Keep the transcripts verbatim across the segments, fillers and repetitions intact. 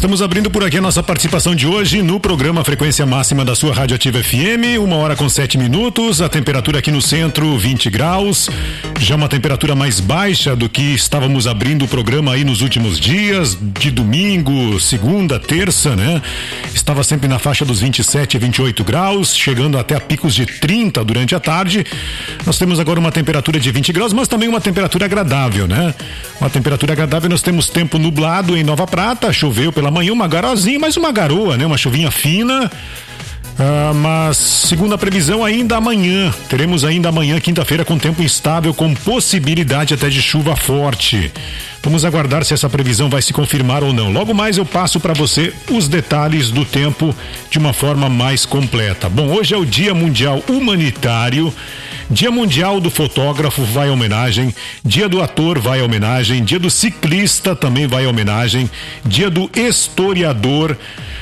Estamos abrindo por aqui a nossa participação de hoje no programa Frequência Máxima da sua Rádio Ativa F M, uma hora com sete minutos, a temperatura aqui no centro vinte graus, já uma temperatura mais baixa do que estávamos abrindo o programa aí nos últimos dias, de domingo, segunda, terça, né? Estava sempre na faixa dos vinte e sete, vinte e oito graus, chegando até a picos de trinta durante a tarde. Nós temos agora uma temperatura de vinte graus, mas também uma temperatura agradável, né? Uma temperatura agradável, nós temos tempo nublado em Nova Prata, choveu pela manhã uma garozinha, mas uma garoa, né? Uma chuvinha fina. Ah, mas segundo a previsão, ainda amanhã, teremos ainda amanhã, quinta-feira, com tempo instável, com possibilidade até de chuva forte. Vamos aguardar se essa previsão vai se confirmar ou não. Logo mais eu passo para você os detalhes do tempo de uma forma mais completa. Bom, hoje é o Dia Mundial Humanitário, Dia Mundial do Fotógrafo vai à homenagem, Dia do Ator vai à homenagem, Dia do Ciclista também vai à homenagem, Dia do Historiador.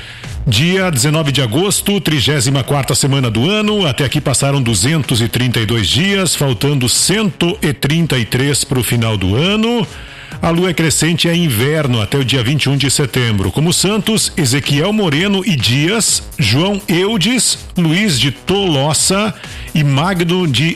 Dia dezenove de agosto, trigésima quarta semana do ano, até aqui passaram duzentos e trinta e dois dias, faltando cento e trinta e três para o final do ano. A lua é crescente, é inverno até o dia vinte e um de setembro. Como santos, Ezequiel Moreno e Dias, João Eudes, Luiz de Tolosa e Magno de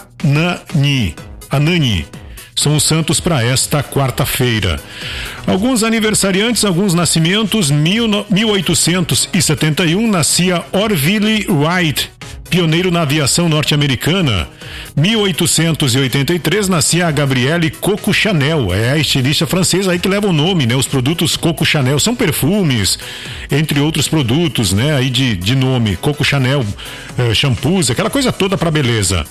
Anani. Anani. São os santos para esta quarta-feira. Alguns aniversariantes, alguns nascimentos. Mil, mil oitocentos e setenta e um nascia Orville Wright, pioneiro na aviação norte-americana. mil oitocentos e oitenta e três nascia a Gabrielle Coco Chanel, é a estilista francesa aí que leva o nome, né? Os produtos Coco Chanel são perfumes, entre outros produtos, né? Aí de, de nome, Coco Chanel, eh, shampoos, aquela coisa toda para beleza.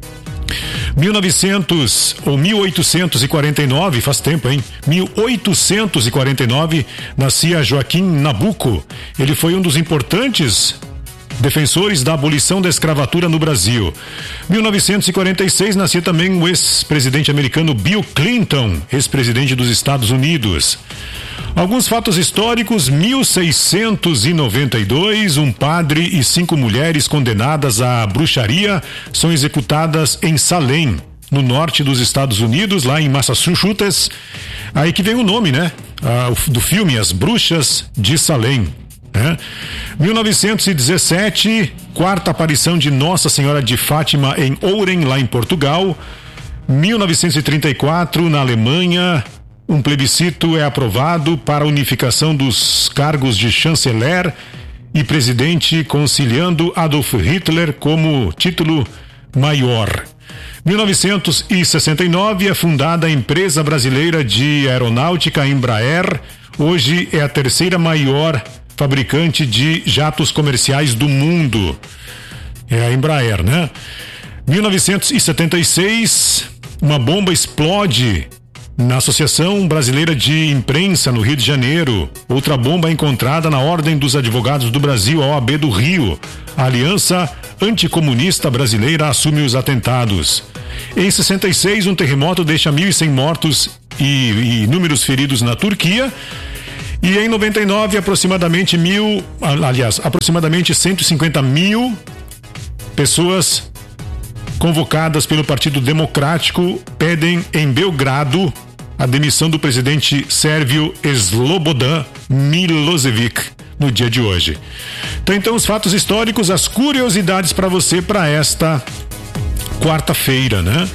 mil e novecentos ou mil oitocentos e quarenta e nove, faz tempo, hein? mil oitocentos e quarenta e nove nascia Joaquim Nabuco. Ele foi um dos importantes defensores da abolição da escravatura no Brasil. mil novecentos e quarenta e seis nascia também o ex-presidente americano Bill Clinton, ex-presidente dos Estados Unidos. Alguns fatos históricos: mil seiscentos e noventa e dois, um padre e cinco mulheres condenadas à bruxaria são executadas em Salem, no norte dos Estados Unidos, lá em Massachusetts. Aí que vem o nome, né? Ah, do filme As Bruxas de Salem. É. mil novecentos e dezessete, quarta aparição de Nossa Senhora de Fátima em Ouren, lá em Portugal. mil novecentos e trinta e quatro, na Alemanha, um plebiscito é aprovado para a unificação dos cargos de chanceler e presidente, conciliando Adolf Hitler como título maior. mil novecentos e sessenta e nove é fundada a empresa brasileira de aeronáutica Embraer. Hoje é a terceira maior fabricante de jatos comerciais do mundo. É a Embraer, né? mil novecentos e setenta e seis, uma bomba explode na Associação Brasileira de Imprensa, no Rio de Janeiro. Outra bomba é encontrada na Ordem dos Advogados do Brasil, a O A B do Rio. A Aliança Anticomunista Brasileira assume os atentados. Em sessenta e seis, um terremoto deixa mil e cem mortos e, e inúmeros feridos na Turquia. E em noventa e nove, aproximadamente mil, aliás, aproximadamente cento e cinquenta mil pessoas convocadas pelo Partido Democrático pedem em Belgrado a demissão do presidente sérvio Slobodan Milosevic no dia de hoje. Então, então os fatos históricos, as curiosidades para você para esta quarta-feira, né?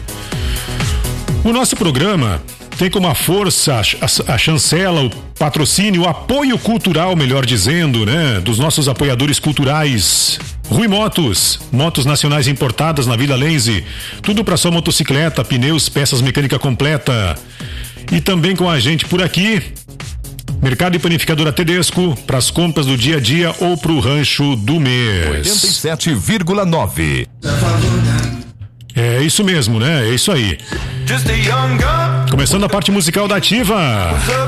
O nosso programa tem como a força, a, a chancela, o patrocínio, o apoio cultural, melhor dizendo, né? Dos nossos apoiadores culturais. Rui Motos, motos nacionais importadas na Vila Lenze, tudo para sua motocicleta, pneus, peças mecânica completa. E também com a gente por aqui, Mercado e Panificadora Tedesco, para as compras do dia a dia ou para o rancho do mês. oitenta e sete vírgula nove. É isso mesmo, né? É isso aí. Começando a parte musical da Ativa.